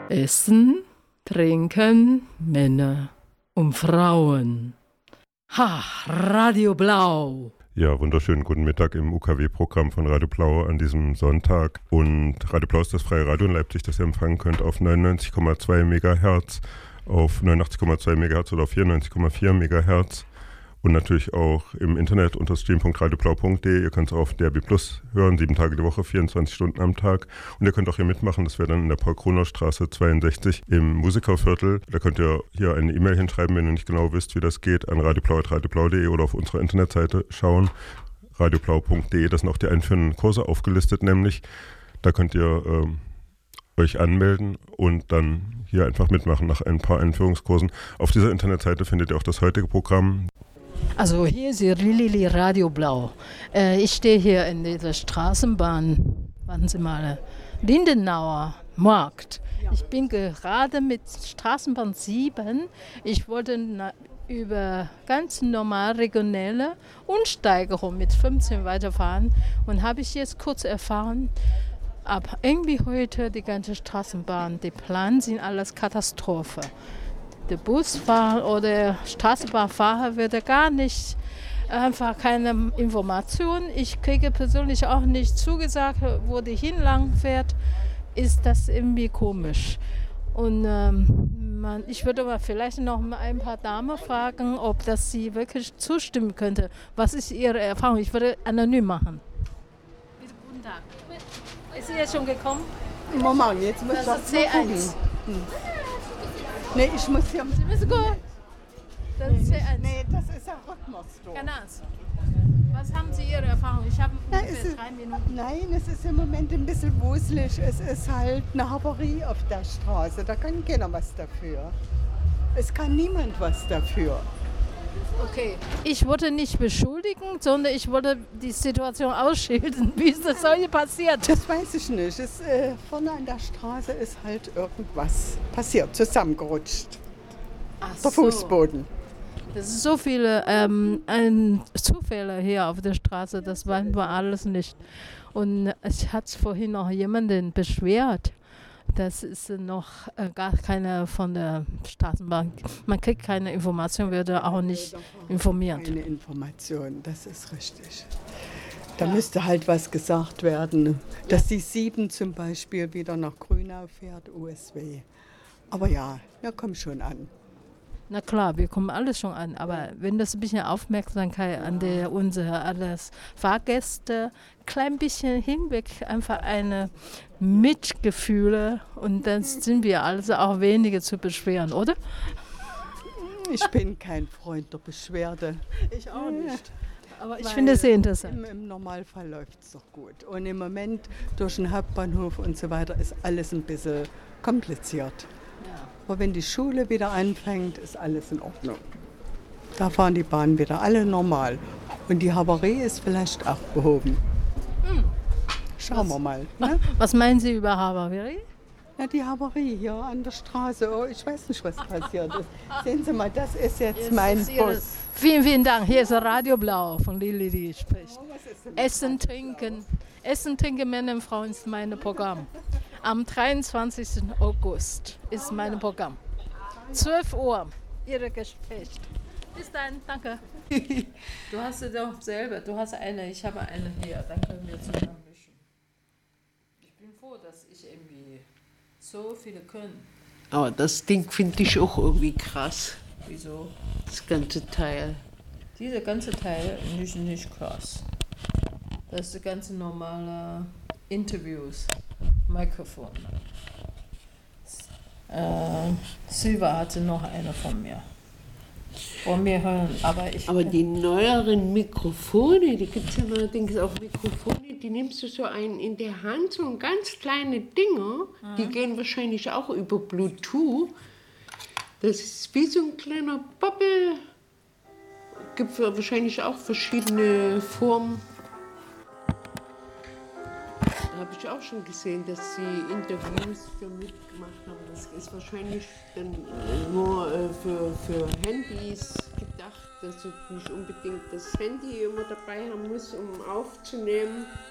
Essen, Trinken, Männer und Frauen. Ha, Radio Blau. Ja, wunderschönen guten Mittag im UKW-Programm von Radio Blau an diesem Sonntag. Und Radio Blau ist das freie Radio in Leipzig, das ihr empfangen könnt auf 99,2 MHz, auf 89,2 MHz oder auf 94,4 MHz. Und natürlich auch im Internet unter stream.radioblau.de. Ihr könnt es auch auf DRB Plus hören, 7 Tage die Woche, 24 Stunden am Tag. Und ihr könnt auch hier mitmachen, das wäre dann in der Paul-Kronau-Straße 62 im Musikerviertel. Da könnt ihr hier eine E-Mail hinschreiben, wenn ihr nicht genau wisst, wie das geht, an radioblau.radioblau.de oder auf unserer Internetseite schauen, radioblau.de. Da sind auch die einführenden Kurse aufgelistet, nämlich. Da könnt ihr euch anmelden und dann hier einfach mitmachen nach ein paar Einführungskursen. Auf dieser Internetseite findet ihr auch das heutige Programm. Also hier ist die Lili Radio Blau. Ich stehe hier in dieser Straßenbahn, warten Sie mal, Lindenauer Markt. Ich bin gerade mit Straßenbahn 7. Ich wollte über ganz normal regionale Umsteigerung mit 15 weiterfahren und habe ich jetzt kurz erfahren, ab irgendwie heute die ganze Straßenbahn, die Pläne sind alles Katastrophe. Der Busfahrer oder Straßenbahnfahrer wird gar nicht, einfach keine Information. Ich kriege persönlich auch nicht zugesagt, wo die hinlang fährt. Ist das irgendwie komisch. Und ich würde aber vielleicht noch mal ein paar Damen fragen, ob das sie wirklich zustimmen könnte. Was ist Ihre Erfahrung? Ich würde anonym machen. Bitte, guten Tag. Ist sie jetzt schon gekommen? Moment, jetzt muss ich das ist C1. Nee, ich muss hier... Sie müssen gut. Das ist C1. Nee, das ist ein Rhythmustor. Keine Ahnung. Was haben Sie Ihre Erfahrung? Ich habe ungefähr 3 Minuten. Nein, es ist im Moment ein bisschen wuselig. Es ist halt eine Havarie auf der Straße. Da kann keiner was dafür. Es kann niemand was dafür. Okay, ich wollte nicht beschuldigen, sondern ich wollte die Situation ausschildern. Wie ist das solche passiert? Das weiß ich nicht. Vorne an der Straße ist halt irgendwas passiert, zusammengerutscht. Ach Der Fußboden. Das ist so viele Zufälle hier auf der Straße, das weiß man alles nicht. Und es hat vorhin noch jemanden beschwert. Das ist noch gar keine von der Straßenbahn. Man kriegt keine Information, wird auch nicht informiert. Keine Information, das ist richtig. Da müsste halt was gesagt werden, dass die 7 zum Beispiel wieder nach Grünau fährt, USW. Aber ja, wir kommen schon an. Na klar, wir kommen alles schon an, aber wenn das ein bisschen Aufmerksamkeit an unsere Fahrgäste, klein bisschen hinweg, einfach eine Mitgefühle und dann sind wir also auch weniger zu beschweren, oder? Ich bin kein Freund der Beschwerde. Ich auch nicht. Aber ich finde es sehr interessant. Im Normalfall läuft es doch gut. Und im Moment durch den Hauptbahnhof und so weiter ist alles ein bisschen kompliziert. Aber wenn die Schule wieder anfängt, ist alles in Ordnung. Da fahren die Bahnen wieder alle normal. Und die Havarie ist vielleicht auch behoben. Schauen wir mal. Ne? Was meinen Sie über Havarie? Ja, die Havarie hier an der Straße. Oh, ich weiß nicht, was passiert ist. Sehen Sie mal, das ist jetzt mein Bus. Vielen, vielen Dank. Hier ist Radio Blau von Lili, die spricht. Essen, trinken, Männer und Frauen ist mein Programm. Am 23. August ist mein Programm. 12 Uhr, Ihre Gespräch. Bis dann, danke. Du hast sie doch selber, du hast eine, ich habe eine hier, dann können wir zusammen mischen. Ich bin froh, dass ich irgendwie so viele können. Aber das Ding finde ich auch irgendwie krass, Wieso? das ganze Teil. Dieser ganze Teil ist nicht krass. Das ist die ganze normale Interviews. Mikrofon. Silva hatte noch eine von mir. Von mir hören, aber die neueren Mikrofone, die gibt es ja neuerdings auch Mikrofone, die nimmst du so in der Hand, so ganz kleine Dinger, die gehen wahrscheinlich auch über Bluetooth. Das ist wie so ein kleiner Bubble. Gibt wahrscheinlich auch verschiedene Formen. Da habe ich auch schon gesehen, dass sie Interviews damit gemacht haben. Das ist wahrscheinlich dann nur für Handys gedacht, dass du nicht unbedingt das Handy immer dabei haben musst, um aufzunehmen.